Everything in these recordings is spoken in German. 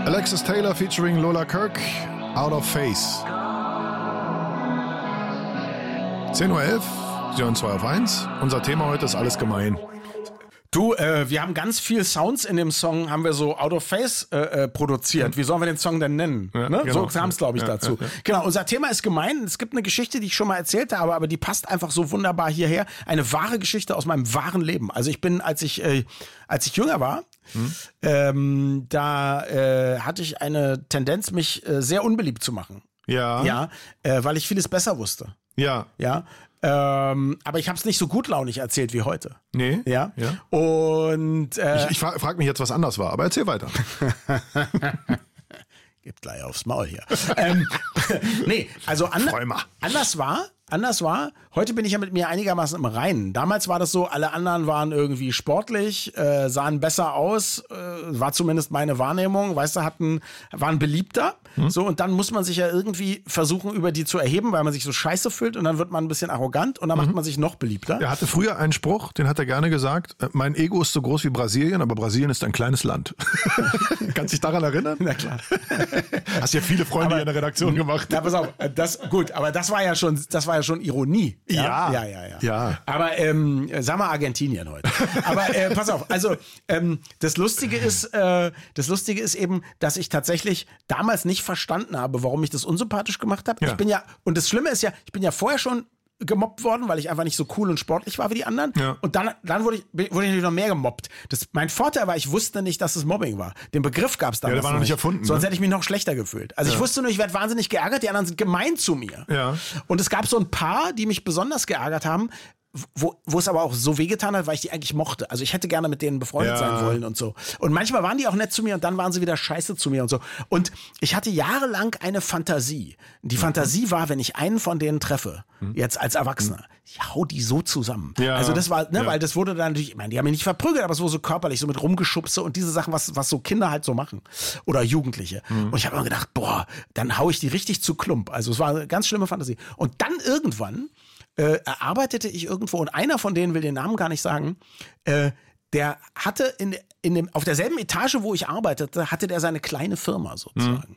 Alexis Taylor featuring Lola Kirk, Out of Phase. 10:11 Uhr, Sie hören 2 auf 1. Unser Thema heute ist alles gemein. Du, wir haben ganz viel Sounds in dem Song, haben wir so Out of Phase produziert. Wie sollen wir den Song denn nennen? Ja, ne? genau. So kam es, glaube ich, dazu. Ja. Genau, unser Thema ist gemein. Es gibt eine Geschichte, die ich schon mal erzählt habe, aber die passt einfach so wunderbar hierher. Eine wahre Geschichte aus meinem wahren Leben. Also ich bin, als ich jünger war, da hatte ich eine Tendenz, mich sehr unbeliebt zu machen. Ja. Ja, weil ich vieles besser wusste. Ja. Ja. Aber ich habe es nicht so gutlaunig erzählt wie heute. Nee. Ja. Ja. Und Ich frage mich jetzt, was anders war, aber erzähl weiter. Gibt gleich aufs Maul hier. Nee, also anders war, heute bin ich ja mit mir einigermaßen im Reinen. Damals war das so, alle anderen waren irgendwie sportlich, sahen besser aus, war zumindest meine Wahrnehmung, weißt du, waren beliebter. So, und dann muss man sich ja irgendwie versuchen, über die zu erheben, weil man sich so scheiße fühlt und dann wird man ein bisschen arrogant und dann macht man sich noch beliebter. Er hatte früher einen Spruch, den hat er gerne gesagt, mein Ego ist so groß wie Brasilien, aber Brasilien ist ein kleines Land. Kannst dich daran erinnern? Na klar. Hast ja viele Freunde hier in der Redaktion gemacht. Na, pass auf, aber das war ja schon Ironie. Ja. Ja. Aber sag mal Argentinien heute. Aber pass auf, also das Lustige ist eben, dass ich tatsächlich damals nicht verstanden habe, warum ich das unsympathisch gemacht habe. Ja. Und das Schlimme ist ja, ich bin ja vorher schon gemobbt worden, weil ich einfach nicht so cool und sportlich war wie die anderen. Ja. Und dann wurde ich natürlich noch mehr gemobbt. Mein Vorteil war, ich wusste nicht, dass es Mobbing war. Den Begriff gab es damals der war noch nicht erfunden. Sonst hätte ich mich noch schlechter gefühlt. Also ich wusste nur, ich werde wahnsinnig geärgert, die anderen sind gemein zu mir. Ja. Und es gab so ein paar, die mich besonders geärgert haben, wo es aber auch so wehgetan hat, weil ich die eigentlich mochte. Also ich hätte gerne mit denen befreundet sein wollen und so. Und manchmal waren die auch nett zu mir und dann waren sie wieder scheiße zu mir und so. Und ich hatte jahrelang eine Fantasie. Die Fantasie war, wenn ich einen von denen treffe, jetzt als Erwachsener, ich hau die so zusammen. Ja. Also das war, weil das wurde dann natürlich, ich meine, die haben mich nicht verprügelt, aber es wurde so körperlich, so mit Rumgeschubse und diese Sachen, was so Kinder halt so machen. Oder Jugendliche. Und ich habe immer gedacht, boah, dann hau ich die richtig zu Klump. Also es war eine ganz schlimme Fantasie. Und dann irgendwann erarbeitete ich irgendwo, und einer von denen will den Namen gar nicht sagen, der hatte auf derselben Etage, wo ich arbeitete, hatte der seine kleine Firma sozusagen.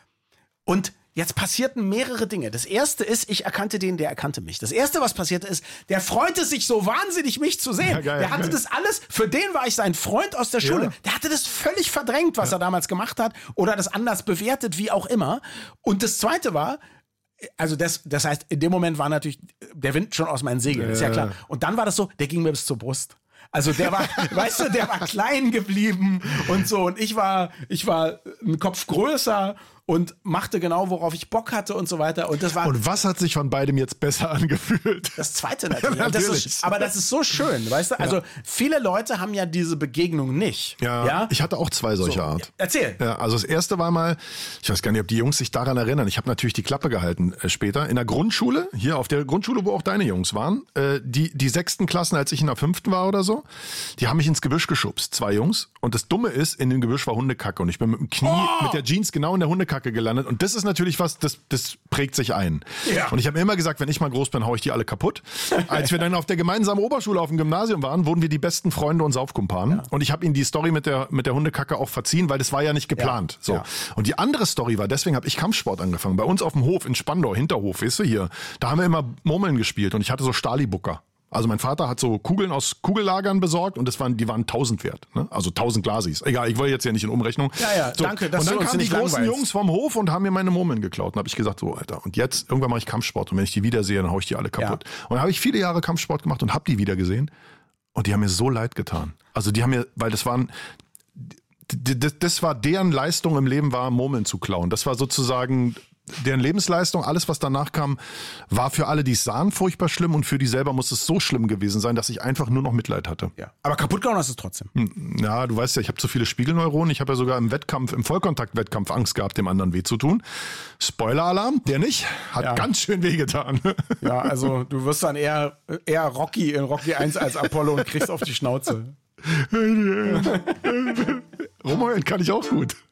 Und jetzt passierten mehrere Dinge. Das erste ist, ich erkannte den, der erkannte mich. Das erste, was passierte ist, der freute sich so wahnsinnig, mich zu sehen. Ja, geil, der hatte das alles, für den war ich sein Freund aus der Schule. Ja. Der hatte das völlig verdrängt, was er damals gemacht hat, oder das anders bewertet, wie auch immer. Und das zweite war, also das heißt, in dem Moment war natürlich der Wind schon aus meinen Segeln, ist ja klar. Und dann war das so, der ging mir bis zur Brust. Also der war, weißt du, der war klein geblieben und so. Und ich war einen Kopf größer und machte genau, worauf ich Bock hatte und so weiter. Und was hat sich von beidem jetzt besser angefühlt? Das Zweite natürlich. Ja, natürlich. Aber das ist so schön, weißt du? Also viele Leute haben ja diese Begegnung nicht. Ja. Ich hatte auch 2 solcher Art. Erzähl. Ja, also das erste war mal, ich weiß gar nicht, ob die Jungs sich daran erinnern. Ich habe natürlich die Klappe gehalten später. In der Grundschule, hier auf der Grundschule, wo auch deine Jungs waren, die 6. Klassen, als ich in der 5. war oder so, die haben mich ins Gebüsch geschubst, 2 Jungs. Und das Dumme ist, in dem Gebüsch war Hundekacke. Und ich bin mit dem Knie, mit der Jeans genau in der Hundekacke gelandet. Und das ist natürlich was, das prägt sich ein. Ja. Und ich habe immer gesagt, wenn ich mal groß bin, hau ich die alle kaputt. Als wir dann auf der gemeinsamen Oberschule auf dem Gymnasium waren, wurden wir die besten Freunde und Saufkumpanen. Ja. Und ich habe ihnen die Story mit der Hundekacke auch verziehen, weil das war ja nicht geplant. Ja. So. Ja. Und die andere Story war, deswegen habe ich Kampfsport angefangen. Bei uns auf dem Hof in Spandau, Hinterhof, weißt du hier, da haben wir immer Murmeln gespielt und ich hatte so Stalibucker. Also mein Vater hat so Kugeln aus Kugellagern besorgt und die waren 1000 wert. Ne? Also 1000 Glasis. Egal, ich wollte jetzt ja nicht in Umrechnung. Ja, so. Danke, dass und dann du uns kamen die nicht großen langweilst. Jungs vom Hof und haben mir meine Murmeln geklaut. Und habe ich gesagt, so Alter, und jetzt irgendwann mache ich Kampfsport. Und wenn ich die wiedersehe, dann hau ich die alle kaputt. Ja. Und dann habe ich viele Jahre Kampfsport gemacht und habe die wieder gesehen. Und die haben mir so leid getan. Also die haben mir, weil das war deren Leistung im Leben, war Murmeln zu klauen. Das war sozusagen deren Lebensleistung. Alles, was danach kam, war für alle, die es sahen, furchtbar schlimm, und für die selber muss es so schlimm gewesen sein, dass ich einfach nur noch Mitleid hatte. Ja. Aber kaputt gehauen hast du es trotzdem. Ja, du weißt ja, ich habe zu viele Spiegelneuronen. Ich habe ja sogar im Vollkontakt-Wettkampf Angst gehabt, dem anderen weh zu tun. Spoiler-Alarm, der nicht. Hat ganz schön wehgetan. Ja, also du wirst dann eher Rocky in Rocky 1 als Apollo und kriegst auf die Schnauze. Rumheulen kann ich auch gut.